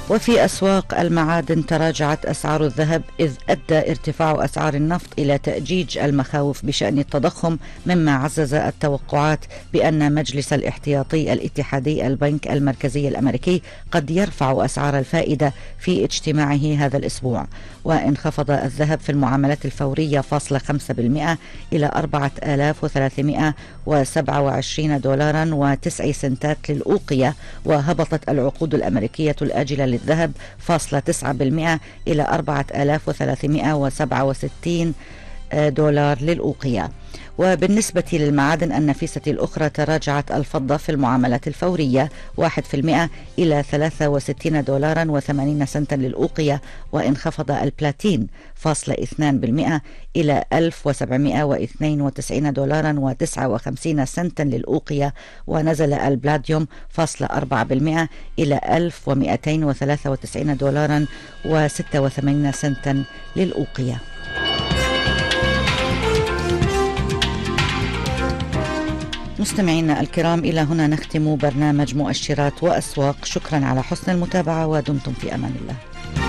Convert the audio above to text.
وفي أسواق المعادن تراجعت أسعار الذهب، إذ أدى ارتفاع أسعار النفط إلى تأجيج المخاوف بشأن التضخم، مما عزز التوقعات بأن مجلس الاحتياطي الاتحادي البنك المركزي الأمريكي قد يرفع أسعار الفائدة في اجتماعه هذا الأسبوع. وانخفض الذهب في المعاملات الفورية 0.5% إلى 4327 دولارا و9 سنتات للأوقية، وهبطت العقود الأمريكية الآجلة للذهب 0.9% إلى 4367 دولار للأوقية. وبالنسبة للمعادن النفيسة الأخرى تراجعت الفضة في المعاملات الفورية 1% إلى 63 دولارا و80 سنتا للأوقية، وانخفض البلاتين 0.2% إلى 1792 دولارا و59 سنتا للأوقية، ونزل البلاديوم 0.4% إلى 1293 دولارا و86 سنتا للأوقية. مستمعينا الكرام، إلى هنا نختم برنامج مؤشرات وأسواق. شكرا على حسن المتابعة، ودمتم في أمان الله.